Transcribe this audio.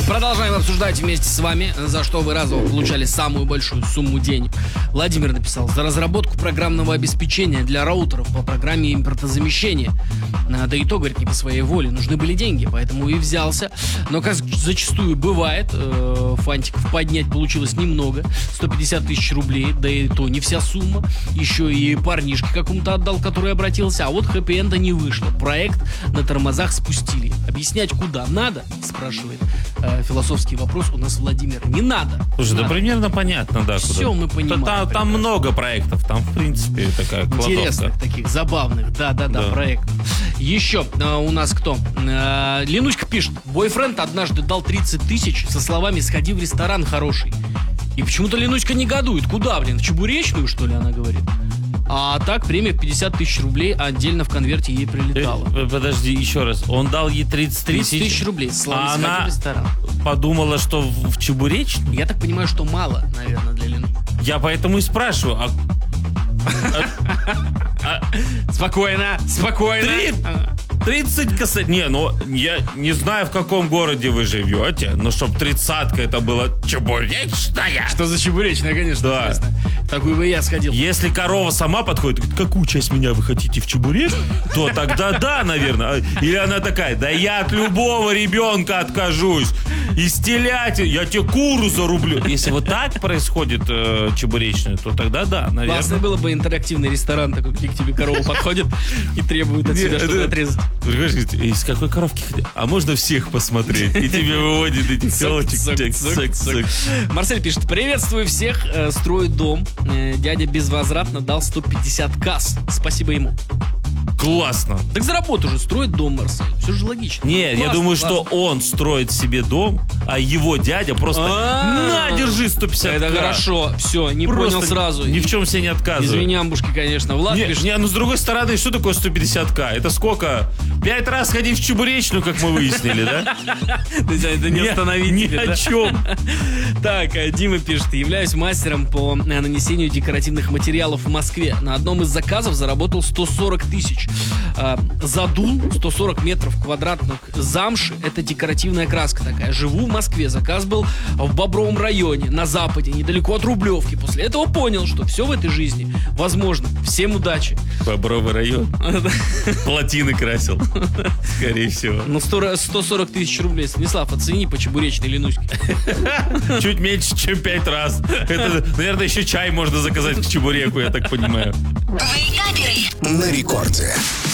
Продолжаем обсуждать вместе с вами, за что вы разово получали самую большую сумму денег. Владимир написал: за разработку программного обеспечения для роутеров по программе импортозамещения. Да и то, говорит, не по своей воле. Нужны были деньги, поэтому и взялся. Но, как зачастую бывает, фантиков поднять получилось немного. 150 тысяч рублей, да и то не вся сумма. Еще и парнишке какому-то отдал, который обратился. А вот хэппи-энда не вышло. Проект на тормозах спустили. Объяснять куда надо, спрашивает философский вопрос у нас Владимир. Не надо. Слушай, надо. Да примерно понятно, да. Все куда. мы понимаем. Там много проектов, там, в принципе, такая кладовка. Интересных, таких забавных, да, проектов. Еще у нас кто? Ленуська пишет: бойфренд однажды дал 30 тысяч со словами «сходи в ресторан хороший». И почему-то Ленуська негодует. Куда, блин, в Чебуречную, что ли, она говорит? А так премия 50 тысяч рублей отдельно в конверте ей прилетала. Подожди, еще раз. Он дал ей 30 тысяч рублей со словами «сходи в ресторан». Подумала, что в Чебуречную? Я так понимаю, что мало, наверное, для Ленуськи. Я поэтому и спрашиваю. Спокойно. 30 косарей. Не, ну, я не знаю, в каком городе вы живете, но чтоб 30-ка это было чебуречная. Что за чебуречная, конечно, да. Интересно. Такую бы я сходил. Если корова сама подходит, говорит: какую часть меня вы хотите в чебурек, то тогда да, наверное. Или она такая: да я от любого ребенка откажусь. Из телятины я тебе куру зарублю. Если вот так происходит чебуречная, то тогда да, наверное. Классно было бы интерактивный ресторан такой, где к тебе корова подходит и требует от себя что-то отрезать. Из какой коровки? А можно всех посмотреть? И тебе выводят этих телочек. Марсель пишет: приветствую всех, строю дом. Дядя безвозвратно дал 150 касс. Спасибо ему. Классно. Так за работу же строит дом, Марсель. Все же логично. Не, я думаю, что он строит себе дом, а его дядя просто: на, держи 150 Это хорошо. Все, не понял сразу. Ни в чем себе не отказываю. Извини, амбушки, конечно. Влад пишет: ну с другой стороны, что такое 150к? Это сколько? 5 раз ходить в Чебуречную, как мы выяснили, да? Это не остановить. Ни о чем. Так, Дима пишет: являюсь мастером по нанесению декоративных материалов в Москве. На одном из заказов заработал 140 тысяч. Задул 140 метров квадратных замши. Это декоративная краска такая. Живу в Москве. Заказ был в Бобровом районе, на западе, недалеко от Рублевки. После этого понял, что все в этой жизни возможно. Всем удачи. Бобровый район. Плотины красил. Скорее всего. Ну, 140 тысяч рублей. Станислав, оцени по чебуречной Ленуське. Чуть меньше, чем 5 раз. Это, наверное, еще чай можно заказать к чебуреку, я так понимаю. Вейкаперы на рекорде.